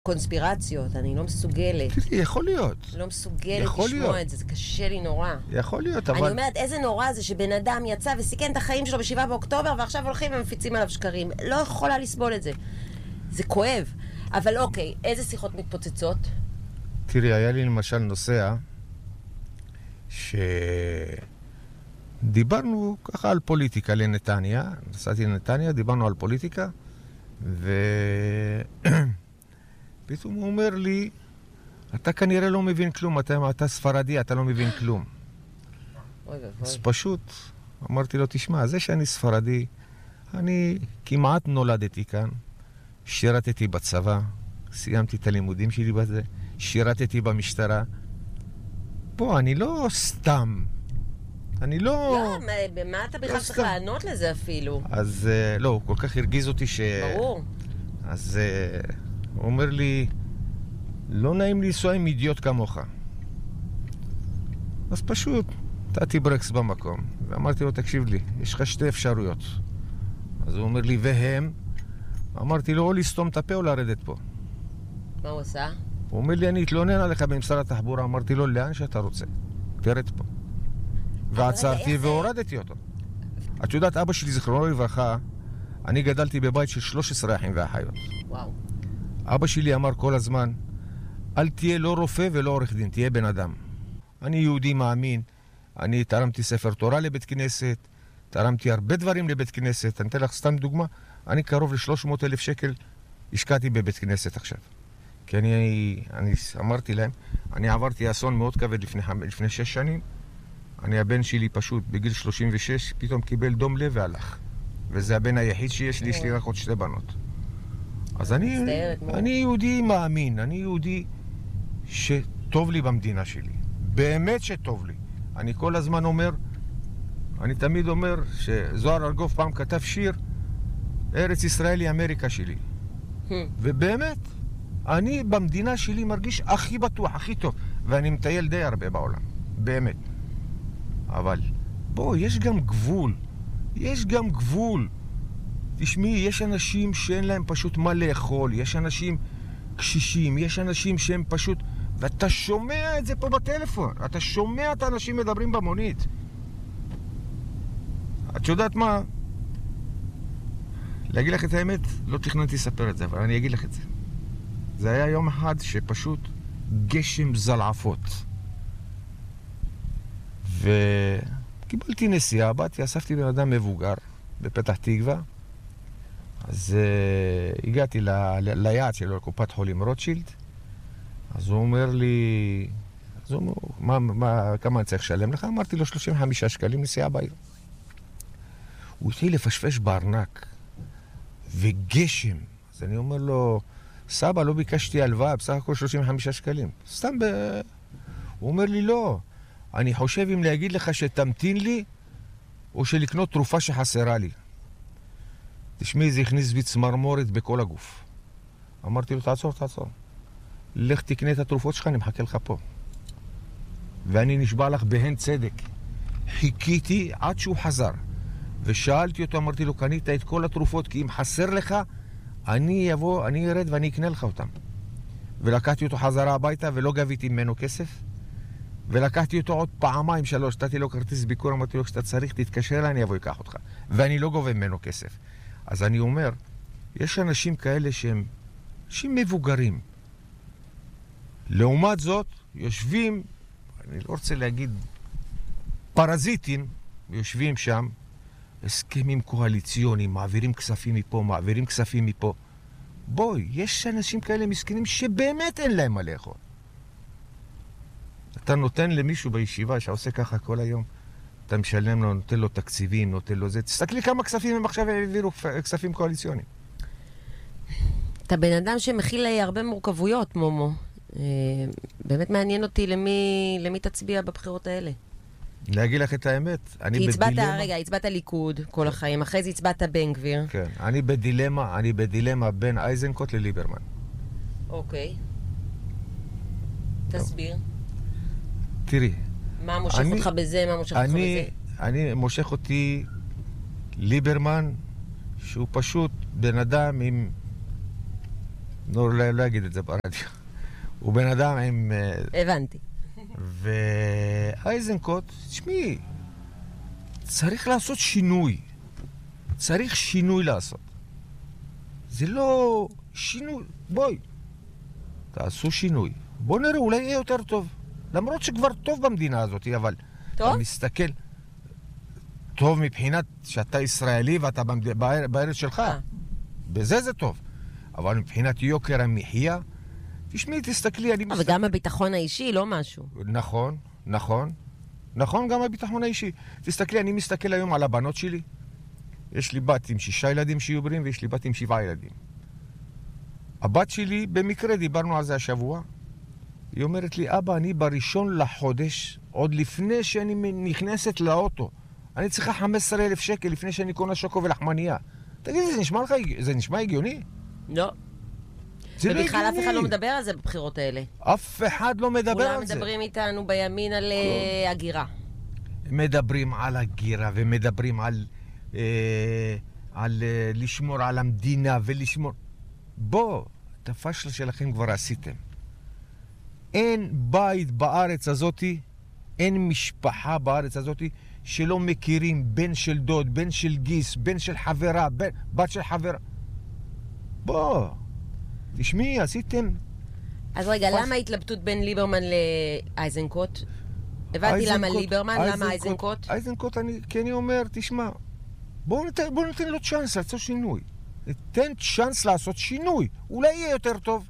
קונספירציות, אני לא מסוגלת. יכול להיות. לא מסוגלת לשמוע את זה, זה קשה לי נורא. יכול להיות, אבל... אני אומרת, איזה נורא זה שבן אדם יצא וסיכן את החיים שלו ב7 באוקטובר, ועכשיו הולכים ומפיצים עליו שקרים. לא יכולה לסבול את זה. זה כואב. אבל אוקיי, איזה שיחות מתפוצצות? תראי, היה לי למשל נוסע, דיברנו ככה על פוליטיקה לנתניה, נסעתי לנתניה, דיברנו על פוליטיקה, פתאום הוא אומר לי, אתה כנראה לא מבין כלום, אתה ספרדי, אתה לא מבין כלום. אז פשוט אמרתי לו, תשמע, זה שאני ספרדי, אני כמעט נולדתי כאן, שירתתי בצבא, סיימתי את הלימודים שלי בזה, שירתתי במשטרה. בוא, אני לא סתם. אני לא... לא, במה אתה בכלל צריך לענות לזה אפילו? אז לא, הוא כל כך הרגיז אותי ברור. אז הוא אומר לי, לא נעים לנסוע עם אידיוט כמוך. אז פשוט תעתי ברקס במקום. ואמרתי לו, תקשיב לי, יש לך שתי אפשרויות. אז הוא אומר לי, והם? אמרתי לו, או לסתום את הפה או לרדת פה. מה הוא עשה? הוא אומר לי, אני אתלונן עליך במשרד התחבורה. אמרתי לו, לאן שאתה רוצה? תרד פה. ועצרתי והורדתי אותו. את יודעת, אבא שלי זכרונו לברכה, אני גדלתי בבית של 13 אחים ואחיות. וואו. אבא שלי אמר כל הזמן, אל תהיה לא רופא ולא עורך דין, תהיה בן אדם. אני יהודי מאמין, אני תרמתי ספר תורה לבית כנסת, תרמתי הרבה דברים לבית כנסת. אני אתן לך סתם דוגמה, אני קרוב ל300,000 שקל השקעתי בבית כנסת עכשיו. כי אני אמרתי להם, אני עברתי אסון מאוד כבד לפני 6 שנים. הבן שלי פשוט בגיל 36 פתאום קיבל דום לב והלך. וזה הבן היחיד שיש לי, יש לי רק עוד 2 בנות. אז אני יהודי מאמין, אני יהודי שטוב לי במדינה שלי. באמת שטוב לי. אני כל הזמן אומר, אני תמיד אומר שזוהר ארגוב פעם כתב שיר, ארץ ישראל היא אמריקה שלי. ובאמת, אני במדינה שלי מרגיש הכי בטוח, הכי טוב. ואני מטייל די הרבה בעולם. באמת. אבל בוא, יש גם גבול. יש גם גבול. תשמעי, יש אנשים שאין להם פשוט מה לאכול. יש אנשים קשישים. יש אנשים שהם פשוט... ואתה שומע את זה פה בטלפון. אתה שומע את האנשים מדברים במונית. את יודעת מה? להגיד לך את האמת, לא תכננתי לספר את זה, אבל אני אגיד לך את זה. זה היה יום אחד שפשוט גשם זלעפות. וקיבלתי נסיעה, באתי, אספתי בן אדם מבוגר בפתח תקווה. אז הגעתי ליעד שלו, לקופת חולים רוטשילד. אז הוא אומר לי, כמה אני צריך לשלם לך? אמרתי לו 35 שקלים נסיעה בעיר. הוא התחיל לפשפש בארנק, וגשם. אז אני אומר לו, סבא, לא ביקשתי הלוואה, בסך הכל 35 שקלים. סתם הוא אומר לי, לא. אני חושב אם להגיד לך שתמתין לי, או שלקנות תרופה שחסרה לי. תשמעי, זה הכניס בי צמרמורת בכל הגוף. אמרתי לו, תעצור. לך תקנה את התרופות שלך, אני מחכה לך פה. ואני נשבע לך בהן צדק. חיכיתי עד שהוא חזר. ושאלתי אותו, אמרתי לו, קנית את כל התרופות, כי אם חסר לך, אני ארד ואני אקנה לך אותם. ולקחתי אותו חזרה הביתה ולא גביתי ממנו כסף. ולקחתי אותו עוד 2-3 פעמים, נתתי לו כרטיס ביקור, אמרתי לו, כשאתה צריך תתקשר אליי, אני אבוא אקח אותך. ואני לא גובה ממנו כסף. אז אני אומר, יש אנשים כאלה שהם אנשים מבוגרים. לעומת זאת, יושבים, אני לא רוצה להגיד פרזיטים, יושבים שם, הסכמים קואליציוניים, מעבירים כספים מפה, מעבירים כספים מפה. בואי, יש אנשים כאלה מסכנים שבאמת אין להם מה לאכול. אתה נותן למישהו בישיבה שעושה ככה כל היום, אתה משלם לו, נותן לו תקציבים, נותן לו זה. תסתכלי כמה כספים הם עכשיו העבירו כספים קואליציוניים. אתה בן אדם שמכיל הרבה מורכבויות, מומו. באמת מעניין אותי למי תצביע בבחירות האלה. להגיד לך את האמת, אני בדילמה. הצבעת ליכוד כל החיים, אחרי זה הצבעת בן גביר. כן, אני בדילמה בין אייזנקוט לליברמן. אוקיי. תסביר. תראי. מה מושך אותך בזה, מה מושך אותך בזה? אני מושך אותי ליברמן, שהוא פשוט בן אדם עם לא אגיד את זה ברדיו. הוא בן אדם עם... הבנתי. ואייזנקוט, תשמעי, צריך לעשות שינוי. צריך שינוי לעשות. זה לא שינוי. בואי, תעשו שינוי. בואו נראה, אולי יהיה יותר טוב. למרות שכבר טוב במדינה הזאת, אבל... טוב? אתה מסתכל... טוב מבחינת שאתה ישראלי ואתה בארץ שלך. בזה זה טוב. אבל מבחינת יוקר המחיה, תשמעי, תסתכלי, אני מסתכל... וגם הביטחון האישי, לא משהו. נכון, נכון. נכון, גם הביטחון האישי. תסתכלי, אני מסתכל היום על הבנות שלי. יש לי בת עם 6 ילדים שיהיו בריאים, ויש לי בת עם 7 ילדים. הבת שלי, במקרה דיברנו על זה השבוע, היא אומרת לי, אבא, אני בראשון לחודש, עוד לפני שאני נכנסת לאוטו, אני צריכה 15,000 שקל לפני שאני קונה שוקו ולחמניה. תגידי, זה נשמע הגיוני? לא. ובכלל אף אחד לא מדבר על זה בבחירות האלה. אף אחד לא מדבר על כולם זה. מדברים איתנו בימין על הגירה. מדברים על הגירה ומדברים על לשמור על המדינה ולשמור... בוא, את הפשלה שלכם כבר עשיתם. אין בית בארץ הזאת, אין משפחה בארץ הזאת שלא מכירים בן של דוד, בן של גיס, בן של חברה, בת של חברה. בוא, תשמעי, עשיתם... אז רגע, למה ההתלבטות בין ליברמן לאייזנקוט? הבנתי למה ליברמן, למה אייזנקוט? אייזנקוט, כי אני אומר, תשמע, בואו ניתן לו צ'אנס לעשות שינוי. ניתן צ'אנס לעשות שינוי. אולי יהיה יותר טוב.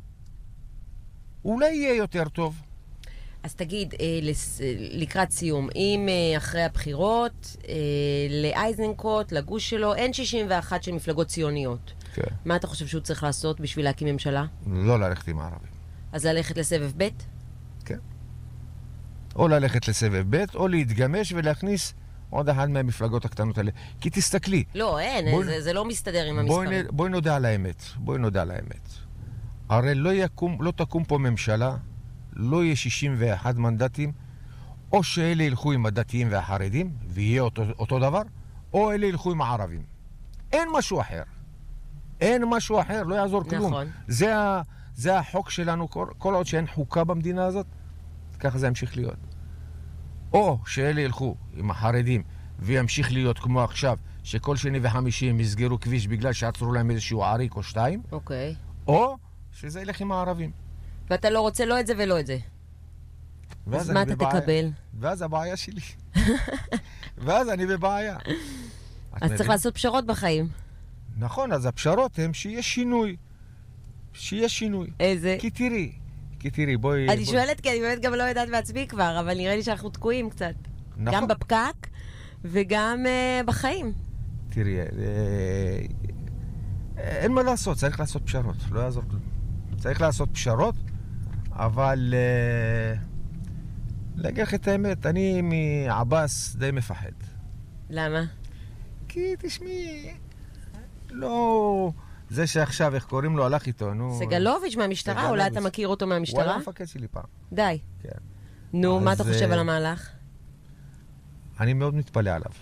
אולי יהיה יותר טוב. אז תגיד, לקראת סיום, אם אחרי הבחירות, לאייזנקוט, לגוש שלו, אין 61 של מפלגות ציוניות. כן. מה אתה חושב שהוא צריך לעשות בשביל להקים ממשלה? לא ללכת עם הערבים. אז ללכת לסבב ב'? כן. או ללכת לסבב ב', או להתגמש ולהכניס עוד אחד מהמפלגות הקטנות האלה. כי תסתכלי. לא, אין, זה לא מסתדר עם המספרים. בואי נודע על האמת. בואי נודע על האמת. הרי לא תקום פה ממשלה, לא יהיה 61 מנדטים, או שאלה ילכו עם הדתיים והחרדים, ויהיה אותו דבר, או אלה ילכו עם הערבים. אין משהו אחר. אין משהו אחר, לא יעזור כלום. נכון. זה החוק שלנו, כל עוד שאין חוקה במדינה הזאת, ככה זה ימשיך להיות. או שאלה ילכו עם החרדים, וימשיך להיות כמו עכשיו, שכל שני וחמישי הם יסגרו כביש בגלל שעצרו להם איזשהו עריק או 2, אוקיי. או שזה ילך עם הערבים. ואתה לא רוצה לא את זה ולא את זה. אז מה אתה תקבל? ואז הבעיה שלי. ואז אני בבעיה. אז צריך לעשות פשרות בחיים. נכון, אז הפשרות הן שיהיה שינוי. שיהיה שינוי. איזה? כי תראי, בואי... אני שואלת, כי אני באמת גם לא יודעת בעצמי כבר, אבל נראה לי שאנחנו תקועים קצת. נכון. גם בפקק וגם בחיים. תראי, אין מה לעשות, צריך לעשות פשרות, לא יעזור כלום. צריך לעשות פשרות, אבל להגיד לך את האמת, אני מעבאס די מפחד. למה? כי תשמעי, לא... זה שעכשיו, איך קוראים לו, הלך איתו, נו... סגלוביץ' מהמשטרה, אולי אתה מכיר אותו מהמשטרה? הוא היה המפקד שלי פעם. די. כן. נו, מה אתה חושב על המהלך? אני מאוד מתפלא עליו.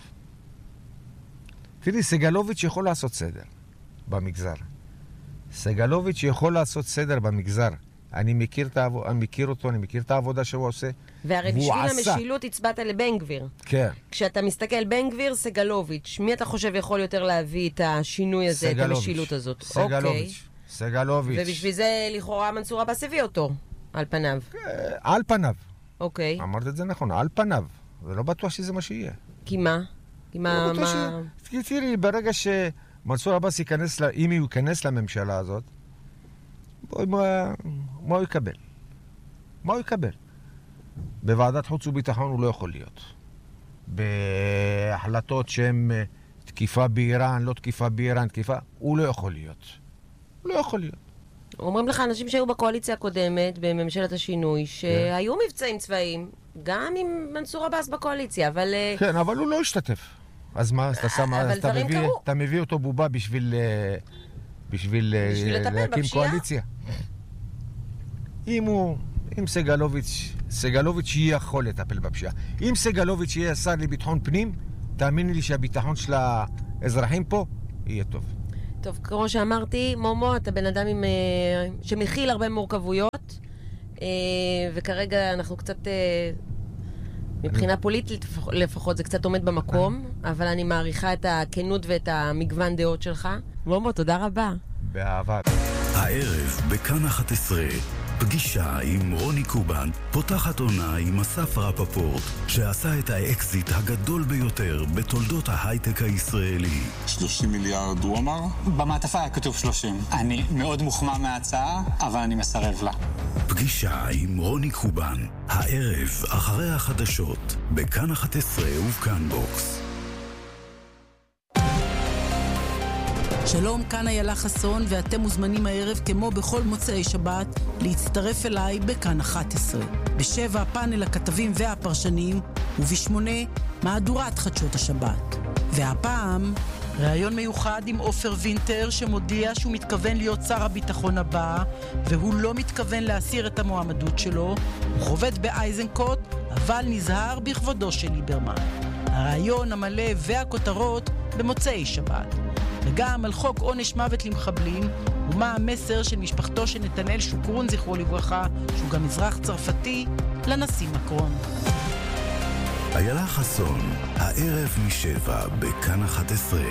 תראי, סגלוביץ' יכול לעשות סדר במגזר. סגלוביץ' יכול לעשות סדר במגזר. אני מכיר אותו, אני מכיר את העבודה שהוא עושה. והרי בשביל המשילות הצבעת לבן גביר. כן. כשאתה מסתכל בן גביר, סגלוביץ', מי אתה חושב יכול יותר להביא את השינוי הזה, את המשילות הזאת? סגלוביץ'. סגלוביץ'. ובשביל זה לכאורה מנסור עבאס הביא אותו, על פניו. על פניו. אוקיי. אמרת את זה נכון, על פניו. ולא בטוח שזה מה שיהיה. כי מה? כי מה... תראי, ברגע שמנסור עבאס ייכנס, אם הוא ייכנס לממשלה הזאת, מה הוא יקבל? מה הוא יקבל? בוועדת חוץ וביטחון הוא לא יכול להיות. בהחלטות שהן תקיפה באיראן, לא תקיפה באיראן, תקיפה, הוא לא יכול להיות. הוא לא יכול להיות. אומרים לך אנשים שהיו בקואליציה הקודמת, בממשלת השינוי, שהיו מבצעים צבאיים, גם עם מנסור עבאס בקואליציה, אבל... כן, אבל הוא לא השתתף. אז מה, אתה מביא אותו בובה בשביל להקים קואליציה. אם סגלוביץ' יהיה יכול לטפל בפשיעה. אם סגלוביץ' יהיה שר לביטחון פנים, תאמיני לי שהביטחון של האזרחים פה יהיה טוב. טוב, כמו שאמרתי, מומו, אתה בן אדם שמכיל הרבה מורכבויות, וכרגע אנחנו קצת, מבחינה פוליטית לפחות, זה קצת עומד במקום, אבל אני מעריכה את הכנות ואת המגוון דעות שלך. מומו, תודה רבה. באהבה. הערב בכאן 11, פגישה עם רוני קובן, פותחת עונה עם אסף רפפורט, שעשה את האקזיט הגדול ביותר בתולדות ההייטק הישראלי. 30 מיליארד הוא אמר? במעטפה היה כתוב 30. אני מאוד מוחמא מההצעה, אבל אני מסרב לה. פגישה עם רוני קובן, הערב אחרי החדשות, בכאן 11 ובכאן בוקס. שלום, כאן איילה חסון, ואתם מוזמנים הערב כמו בכל מוצאי שבת להצטרף אליי בכאן 11. ב7 פאנל הכתבים והפרשנים, וב8 מהדורת חדשות השבת. והפעם ראיון מיוחד עם עופר וינטר שמודיע שהוא מתכוון להיות שר הביטחון הבא, והוא לא מתכוון להסיר את המועמדות שלו. הוא חובט באייזנקוט, אבל נזהר בכבודו של ליברמן. הראיון המלא והכותרות במוצאי שבת. וגם על חוק עונש מוות למחבלים, ומה המסר של משפחתו של נתנאל שוקרון, זכרו לברכה, שהוא גם אזרח צרפתי, לנשיא מקרון. איילה חסון, הערב מ7 בכאן 11.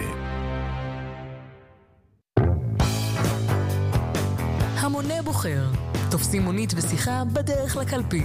המונה בוחר. תופסים מונית ושיחה בדרך לקלפי.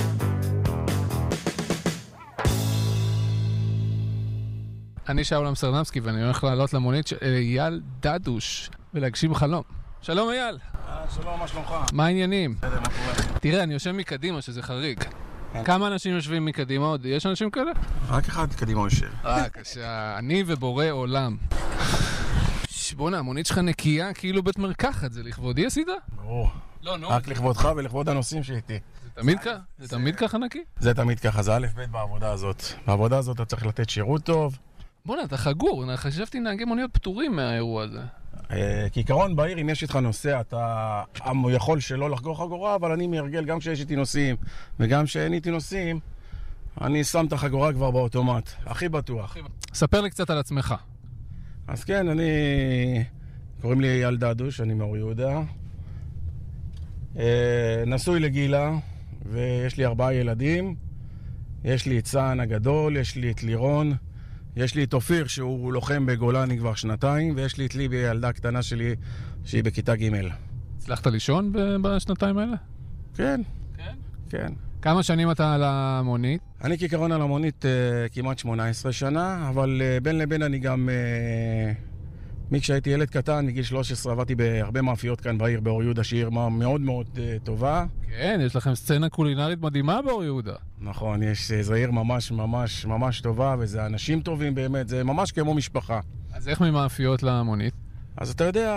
אני שאול אמסטרדמסקי ואני הולך לעלות למונית של אייל דדוש ולהגשים חלום. שלום אייל. שלום, מה שלומך? מה העניינים? בסדר, מה קורה? תראה, אני יושב מקדימה שזה חריג. כמה אנשים יושבים מקדימה עוד? יש אנשים כאלה? רק אחד קדימה יושב. קשה, אני ובורא עולם. בוא'נה, המונית שלך נקייה כאילו בית מרקחת, זה לכבודי עשית? ברור. לא, נו. רק לכבודך ולכבוד הנושאים שאיתי. זה תמיד ככה נקי? זה תמיד ככה, זה א' ב' בעבודה הזאת. בעבודה הזאת אתה צריך לתת שירות טוב. בוא'נה, אתה חגור, חשבתי נהגי מוניות פטורים מהאירוע הזה. כעיקרון בעיר, אם יש איתך נוסע, אתה יכול שלא לחגור חגורה, אבל אני מרגל גם כשיש איתי נוסעים וגם כשאין איתי נוסעים, אני שם את החגורה כבר באוטומט, הכי בטוח. ספר לי קצת על עצמך. אז כן, קוראים לי אייל דדוש, אני מאור יהודה. נשוי לגילה, ויש לי 4 ילדים. יש לי את צען הגדול, יש לי את לירון, יש לי את אופיר שהוא לוחם בגולני כבר 2 ויש לי את ליבי, ילדה קטנה שלי שהיא בכיתה ג'. הצלחת לישון בשנתיים האלה? כן. כן? כן. כמה שנים אתה על המונית? אני כעיקרון על המונית כמעט 18 שנה, אבל בין לבין אני גם, כשהייתי ילד קטן, מגיל 13, עבדתי בהרבה מאפיות כאן בעיר, באור יהודה, שהיא עיר מאוד מאוד טובה. כן, יש לכם סצנה קולינרית מדהימה באור יהודה. נכון, זו עיר ממש ממש ממש טובה, וזה אנשים טובים באמת, זה ממש כמו משפחה. אז איך ממאפיות למונית? אז אתה יודע,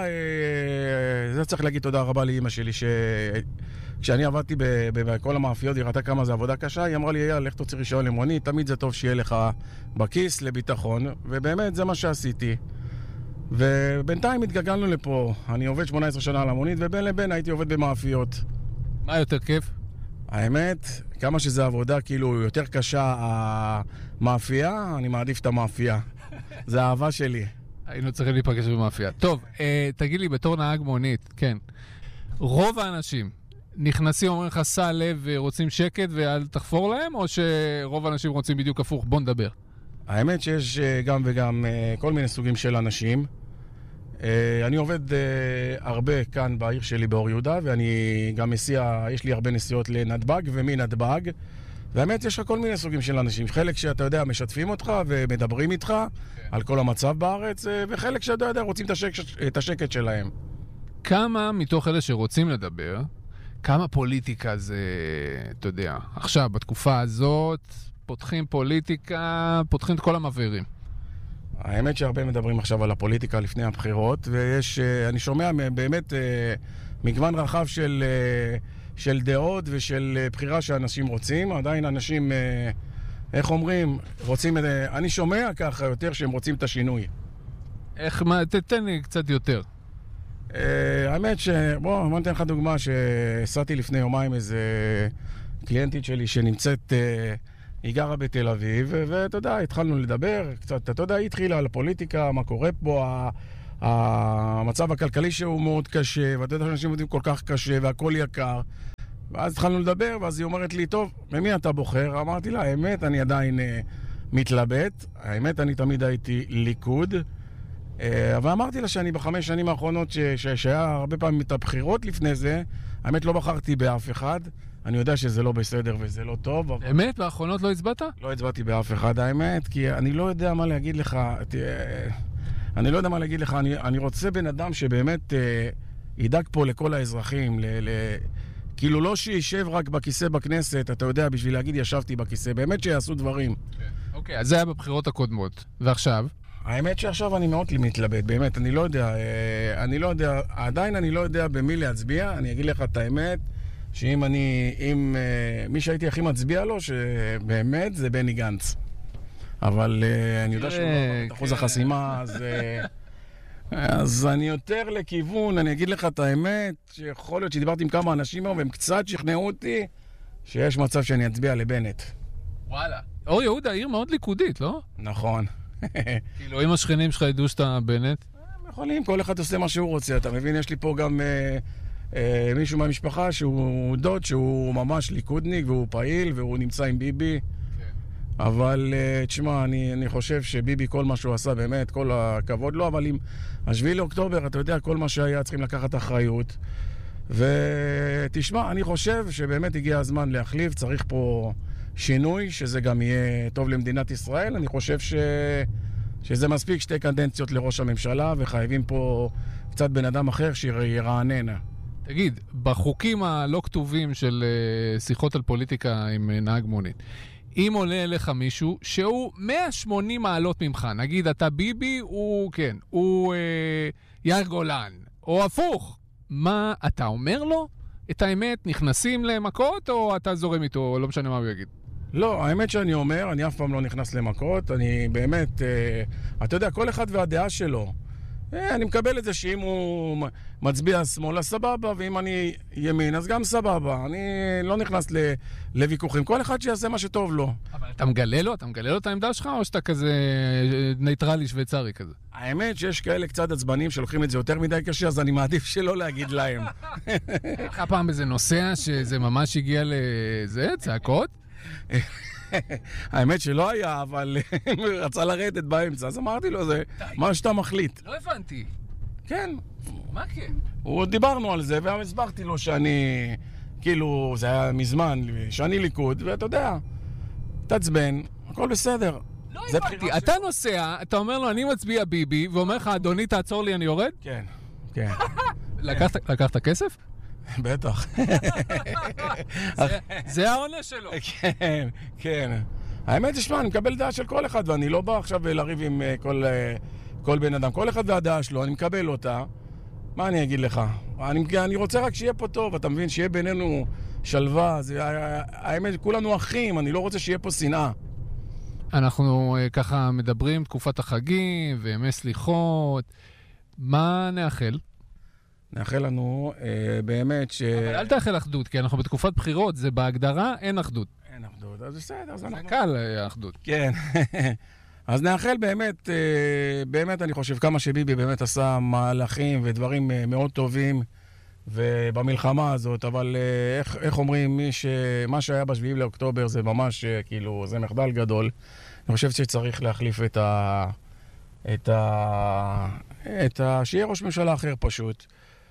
זה צריך להגיד תודה רבה לאמא שלי, כשאני עבדתי בכל המאפיות, היא ראתה כמה זה עבודה קשה, היא אמרה לי, אייל, לך תוציא רישיון למונית, תמיד זה טוב שיהיה לך בכיס לביטחון, ובאמת זה מה שעשיתי. ובינתיים התגלגלנו לפה, אני עובד 18 שנה על המונית, ובין לבין הייתי עובד במאפיות. מה יותר כיף? האמת, כמה שזה עבודה כאילו יותר קשה המאפייה, אני מעדיף את המאפייה. זה האהבה שלי. היינו צריכים להיפגש במאפייה. טוב, תגיד לי, בתור נהג מונית, כן, רוב האנשים נכנסים, אומרים לך, סע לב ורוצים שקט ואל תחפור להם, או שרוב האנשים רוצים בדיוק הפוך? בוא נדבר. האמת שיש גם וגם כל מיני סוגים של אנשים. אני עובד הרבה כאן בעיר שלי באור יהודה, ואני גם מסיע, יש לי הרבה נסיעות לנתב"ג ומנתב"ג, והאמת יש לך כל מיני סוגים של אנשים. חלק שאתה יודע משתפים אותך ומדברים איתך על כל המצב בארץ, וחלק שאתה יודע רוצים את השקט שלהם. כמה מתוך אלה שרוצים לדבר, כמה פוליטיקה זה, אתה יודע, עכשיו בתקופה הזאת פותחים פוליטיקה, פותחים את כל המבערים? האמת שהרבה מדברים עכשיו על הפוליטיקה לפני הבחירות, ויש, אני שומע באמת מגוון רחב של דעות ושל בחירה שאנשים רוצים. עדיין אנשים, איך אומרים, רוצים, אני שומע ככה יותר שהם רוצים את השינוי. איך, תתן לי קצת יותר. האמת בוא ניתן לך דוגמה, שעשיתי לפני יומיים איזה קליינטית שלי שנמצאת, היא גרה בתל אביב, ואתה יודע, התחלנו לדבר קצת, אתה יודע, היא התחילה על הפוליטיקה, מה קורה פה, המצב הכלכלי שהוא מאוד קשה, ואתה יודע שאנשים עובדים כל כך קשה, והכל יקר. ואז התחלנו לדבר, ואז היא אומרת לי, טוב, במי אתה בוחר? אמרתי לה, האמת, אני עדיין מתלבט. האמת, אני תמיד הייתי ליכוד. אבל אמרתי לה שאני ב5 שנים האחרונות, שהיה הרבה פעמים את הבחירות לפני זה, האמת, לא בחרתי באף אחד. אני יודע שזה לא בסדר וזה לא טוב. אבל... האמת, באחרונות לא הצבעת? לא הצבעתי באף אחד, האמת, כי אני לא יודע מה להגיד לך. אני רוצה בן אדם שבאמת ידאג פה לכל האזרחים, כאילו לא שישב רק בכיסא בכנסת, אתה יודע, בשביל להגיד ישבתי בכיסא, באמת שיעשו דברים. אוקיי, אז זה היה בבחירות הקודמות. ועכשיו? האמת שעכשיו אני מאוד מתלבט, באמת, אני לא יודע, עדיין אני לא יודע במי להצביע, אני אגיד לך את האמת, שאם מי שהייתי הכי מצביע לו, שבאמת זה בני גנץ. אבל אני יודע שהוא לא עבר את אחוז החסימה, אז אני יותר לכיוון, אני אגיד לך את האמת, שיכול להיות שדיברתי עם כמה אנשים והם קצת שכנעו אותי שיש מצב שאני אצביע לבנט. וואלה. אור יהודה, עיר מאוד ליכודית, לא? נכון. כאילו, אם השכנים שלך ידעו שאתה בנט? הם יכולים, כל אחד עושה מה שהוא רוצה, אתה מבין? יש לי פה גם מישהו מהמשפחה שהוא דוד, שהוא ממש ליכודניק והוא פעיל והוא נמצא עם ביבי. אבל תשמע, אני חושב שביבי כל מה שהוא עשה באמת, כל הכבוד לו, אבל עם 7 לאוקטובר, אתה יודע, כל מה שהיה צריכים לקחת אחריות. ותשמע, אני חושב שבאמת הגיע הזמן להחליף, צריך פה שינוי, שזה גם יהיה טוב למדינת ישראל. אני חושב שזה מספיק 2 קדנציות לראש הממשלה, וחייבים פה קצת בן אדם אחר שירענן. תגיד, בחוקים הלא כתובים של שיחות על פוליטיקה עם נהג מונית, אם עולה אליך מישהו שהוא 180 מעלות ממך, נגיד אתה ביבי, הוא יאיר גולן, או הפוך, מה אתה אומר לו? את האמת, נכנסים למכות, או אתה זורם איתו, או לא משנה מה הוא יגיד? לא, האמת שאני אומר, אני אף פעם לא נכנס למכות, אני באמת, אתה יודע, כל אחד והדעה שלו. אני מקבל את זה שאם הוא מצביע שמאלה סבבה, ואם אני ימין אז גם סבבה. אני לא נכנס לוויכוחים. כל אחד שיעשה מה שטוב לו. אבל אתה מגלה לו? אתה מגלה לו את העמדה שלך, או שאתה כזה ניטרלי שוויצרי כזה? האמת שיש כאלה קצת עצבנים שלוקחים את זה יותר מדי קשה, אז אני מעדיף שלא להגיד להם. היה פעם איזה נוסע שזה ממש הגיע לזה, צעקות? האמת שלא היה, אבל רצה לרדת באמצע, אז אמרתי לו, זה מה שאתה מחליט. לא הבנתי. כן. מה כן? דיברנו על זה, והסברתי לו שאני, כאילו, זה היה מזמן, שאני ליכוד, ואתה יודע, תעצבן, הכל בסדר. לא הבנתי, אתה נוסע, אתה אומר לו, אני מצביע ביבי, ואומר לך, אדוני, תעצור לי, אני יורד? כן, כן. לקחת כסף? בטח. זה העונש שלו. כן, כן. האמת, תשמע, אני מקבל דעה של כל אחד, ואני לא בא עכשיו לריב עם כל בן אדם. כל אחד והדעה שלו, אני מקבל אותה. מה אני אגיד לך? אני רוצה רק שיהיה פה טוב, אתה מבין? שיהיה בינינו שלווה. האמת, כולנו אחים, אני לא רוצה שיהיה פה שנאה. אנחנו ככה מדברים תקופת החגים וימי סליחות. מה נאחל? נאחל לנו באמת אבל אל תאחל אחדות, כי אנחנו בתקופת בחירות, זה בהגדרה אין אחדות. אין אחדות, אז בסדר, אז אנחנו... זה קל האחדות. כן. אז נאחל באמת, באמת אני חושב כמה שביבי באמת עשה מהלכים ודברים מאוד טובים ובמלחמה הזאת, אבל איך אומרים, מה שהיה ב7 לאוקטובר זה ממש כאילו, זה מחדל גדול. אני חושב שצריך להחליף שיהיה ראש ממשלה אחר פשוט.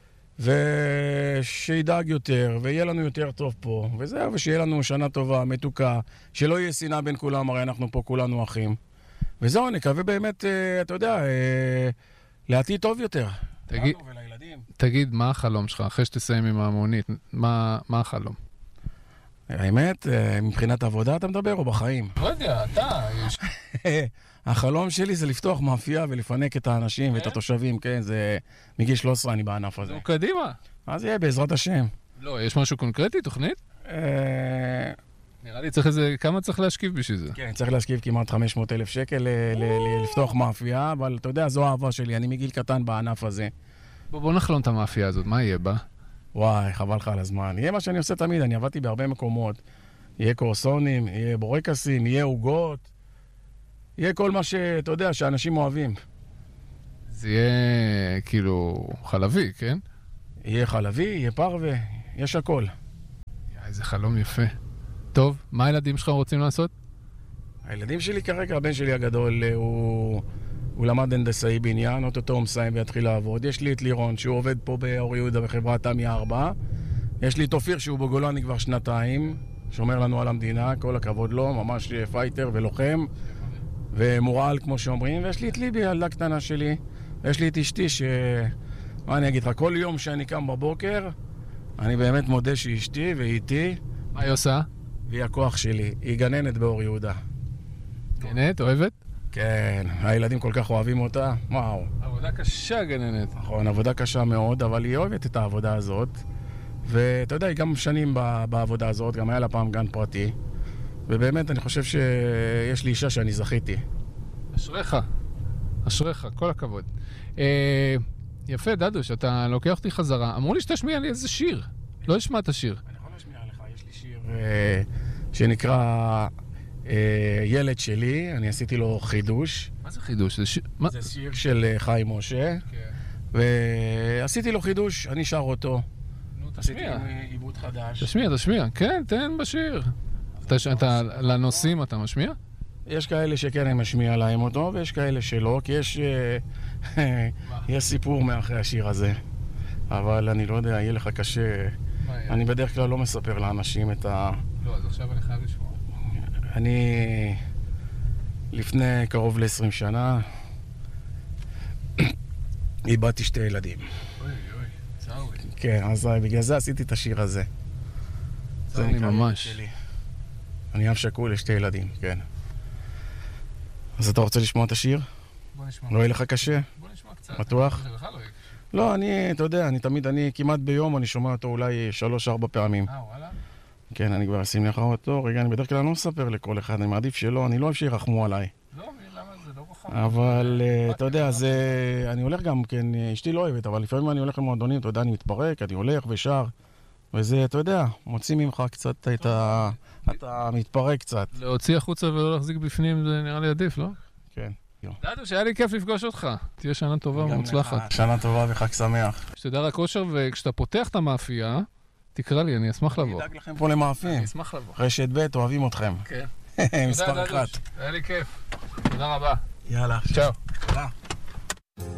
ושידאג יותר, ויהיה לנו יותר טוב פה, וזהו, ושיהיה לנו שנה טובה, מתוקה, שלא יהיה שנאה בין כולם, הרי אנחנו פה כולנו אחים. וזהו, נקווה באמת, אתה יודע, לעתיד טוב יותר. תגיד, מה החלום שלך, אחרי שתסיים עם המונית, מה החלום? האמת, מבחינת עבודה אתה מדבר, או בחיים? לא יודע, אתה... החלום שלי זה לפתוח מאפייה ולפנק את האנשים ואת התושבים, כן, זה מגיל 13 אני בענף הזה. קדימה. אז יהיה, בעזרת השם. לא, יש משהו קונקרטי, תוכנית? נראה לי צריך איזה, כמה צריך להשקיף בשביל זה? כן, צריך להשקיף כמעט 500,000 שקל לפתוח מאפייה, אבל אתה יודע, זו האהבה שלי, אני מגיל קטן בענף הזה. בוא נחלום את המאפייה הזאת, מה יהיה בה? וואי, חבל לך על הזמן. יהיה מה שאני עושה תמיד, אני עבדתי בהרבה מקומות. יהיה קורסונים, יהיה בורקסים, יהיה עוגות. יהיה כל מה שאתה יודע, שאנשים אוהבים. אז יהיה כאילו חלבי, כן? יהיה חלבי, יהיה פרווה, יש הכל. איזה חלום יפה. טוב, מה הילדים שלך רוצים לעשות? הילדים שלי כרגע, הבן שלי הגדול, הוא למד הנדסאי בניין, אוטוטו הוא מסיים ויתחיל לעבוד. יש לי את לירון, שהוא עובד פה באור יהודה בחברת תמי 4. יש לי את אופיר, שהוא בגולני כבר 2 שומר לנו על המדינה, כל הכבוד לו, ממש פייטר ולוחם ומורל כמו שאומרים. ויש לי את ליבי, הילדה קטנה שלי. ויש לי את אשתי מה אני אגיד לך, כל יום שאני קם בבוקר, אני באמת מודה שהיא אשתי והיא איתי. מה היא עושה? והיא הכוח שלי, היא גננת באור יהודה. גננת, אוהבת? כן, הילדים כל כך אוהבים אותה, וואו. עבודה קשה גננת. נכון, עבודה קשה מאוד, אבל היא אוהבת את העבודה הזאת. ואתה יודע, היא גם שנים בעבודה הזאת, גם היה לה פעם גן פרטי. ובאמת, אני חושב שיש לי אישה שאני זכיתי. אשריך, אשריך, כל הכבוד. יפה, דדוש, אתה לוקח אותי חזרה. אמרו לי שתשמיע לי איזה שיר. לא אשמע את השיר. אני יכול להשמיע לך, יש לי שיר שנקרא ילד שלי, אני עשיתי לו חידוש. מה זה חידוש? זה שיר של חיים משה. ועשיתי לו חידוש, אני שר אותו. תשמיע. עשיתי עיבוד חדש. תשמיע. כן, תן בשיר. לנושאים אתה משמיע? יש כאלה שכן אני משמיע להם אותו, ויש כאלה שלא, כי יש סיפור מאחרי השיר הזה. אבל אני לא יודע, יהיה לך קשה. אני בדרך כלל לא מספר לאנשים את ה... לא, אז עכשיו אני חייב לשמוע. אני לפני קרוב ל-20 שנה איבדתי 2 ילדים. אוי, צערי. כן, אז בגלל זה עשיתי את השיר הזה. צערי ממש. אני אב שכול ל2 ילדים, כן. אז אתה רוצה לשמוע את השיר? בוא נשמע. לא יהיה לך קשה? בוא נשמע קצת. בטוח? לא, אתה יודע, אני כמעט ביום, אני שומע אותו אולי 3-4 פעמים. וואלה? כן, אני כבר אשים לך אותו. רגע, אני בדרך כלל לא מספר לכל אחד, אני מעדיף שלא, אני לא אוהב שירחמו עליי. לא, למה זה לא רחם? אבל, אתה יודע, אני הולך גם, כן, אשתי לא אוהבת, אבל לפעמים אני הולך למועדונים, אתה יודע, אני מתפרק, אני הולך ושר, וזה, אתה יודע, מוציא ממך קצת אתה מתפרק קצת. להוציא החוצה ולא להחזיק בפנים, זה נראה לי עדיף, לא? כן. דדו, שהיה לי כיף לפגוש אותך. תהיה שנה טובה ומוצלחת. שנה טובה וחג שמח. שתדע רק אושר, וכשאתה פותח את המאפייה, תקרא לי, אני אשמח לבוא. אני אדאג לכם פה למאפים. אני אשמח לבוא. רשת ב' אוהבים אתכם. כן. מספר 1. היה לי כיף. תודה רבה. יאללה. צ'או. תודה.